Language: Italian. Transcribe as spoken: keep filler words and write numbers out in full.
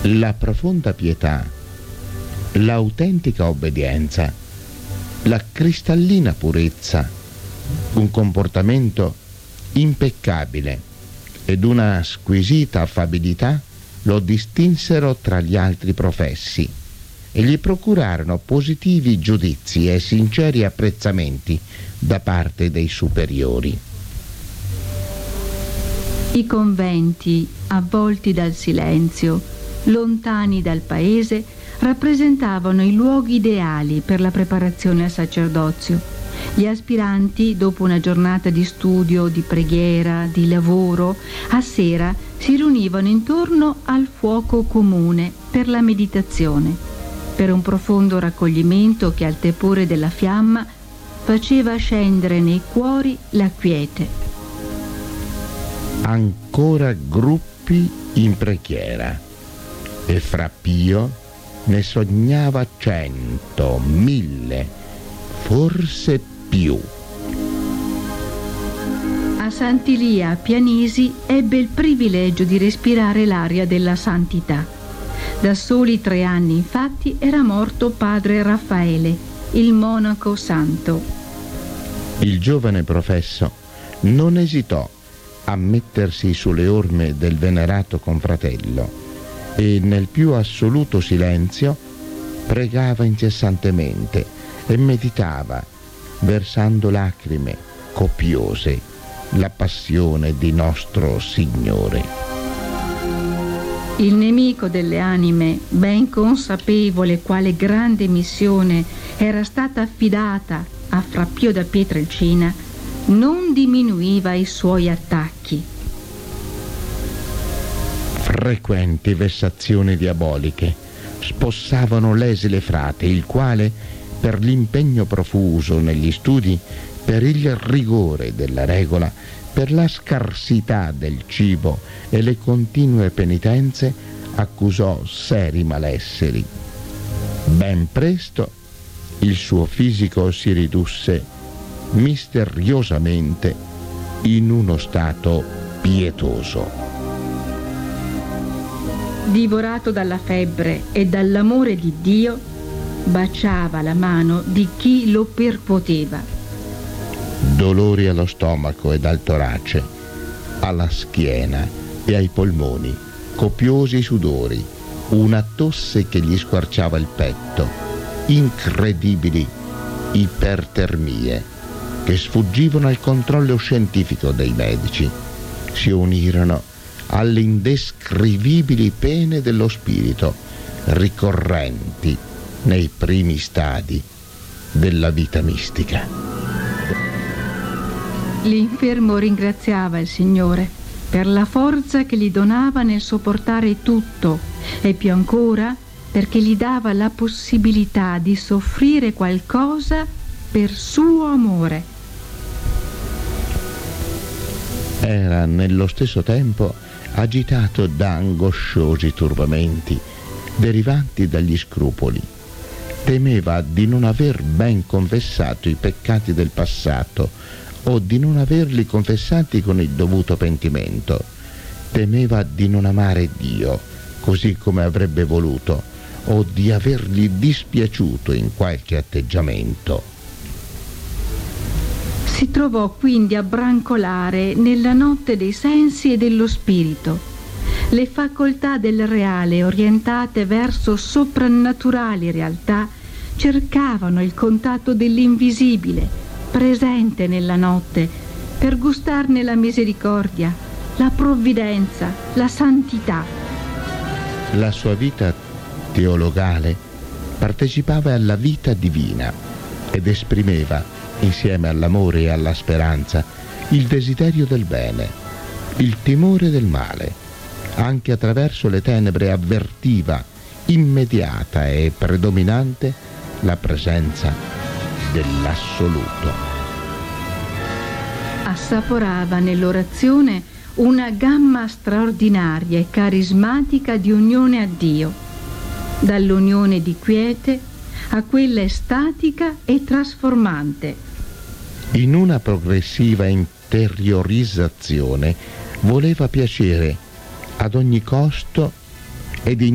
La profonda pietà, l'autentica obbedienza, la cristallina purezza, un comportamento impeccabile ed una squisita affabilità lo distinsero tra gli altri professi e gli procurarono positivi giudizi e sinceri apprezzamenti da parte dei superiori. I conventi, avvolti dal silenzio, lontani dal paese, rappresentavano i luoghi ideali per la preparazione al sacerdozio. Gli aspiranti, dopo una giornata di studio, di preghiera, di lavoro, a sera si riunivano intorno al fuoco comune per la meditazione, per un profondo raccoglimento che al tepore della fiamma faceva scendere nei cuori la quiete. Ancora gruppi in preghiera, e fra Pio ne sognava cento, mille, forse più. A Sant'Ilia a Pianisi ebbe il privilegio di respirare l'aria della santità. Da soli tre anni, infatti, era morto padre Raffaele, il monaco santo. Il giovane professo non esitò a mettersi sulle orme del venerato confratello e nel più assoluto silenzio pregava incessantemente e meditava, versando lacrime copiose, la passione di nostro Signore. Il nemico delle anime, ben consapevole quale grande missione era stata affidata a Fra Pio da Pietrelcina, non diminuiva i suoi attacchi. Frequenti vessazioni diaboliche spossavano l'esile frate, il quale, per l'impegno profuso negli studi, per il rigore della regola, per la scarsità del cibo e le continue penitenze, accusò seri malesseri. Ben presto il suo fisico si ridusse misteriosamente in uno stato pietoso. Divorato dalla febbre e dall'amore di Dio, baciava la mano di chi lo percuoteva. Dolori allo stomaco ed al torace, alla schiena e ai polmoni, copiosi sudori, una tosse che gli squarciava il petto, incredibili ipertermie che sfuggivano al controllo scientifico dei medici, si unirono alle indescrivibili pene dello spirito ricorrenti nei primi stadi della vita mistica. L'infermo ringraziava il Signore per la forza che gli donava nel sopportare tutto e più ancora perché gli dava la possibilità di soffrire qualcosa per suo amore. Era nello stesso tempo agitato da angosciosi turbamenti derivanti dagli scrupoli. Temeva di non aver ben confessato i peccati del passato o di non averli confessati con il dovuto pentimento. Temeva di non amare Dio così come avrebbe voluto o di avergli dispiaciuto in qualche atteggiamento. Si trovò quindi a brancolare nella notte dei sensi e dello spirito. Le facoltà del reale orientate verso soprannaturali realtà cercavano il contatto dell'invisibile, presente nella notte, per gustarne la misericordia, la provvidenza, la santità. La sua vita teologale partecipava alla vita divina ed esprimeva, insieme all'amore e alla speranza, il desiderio del bene, il timore del male. Anche attraverso le tenebre avvertiva, immediata e predominante, la presenza dell'assoluto. Assaporava nell'orazione una gamma straordinaria e carismatica di unione a Dio, dall'unione di quiete a quella estatica e trasformante. In una progressiva interiorizzazione voleva piacere ad ogni costo ed in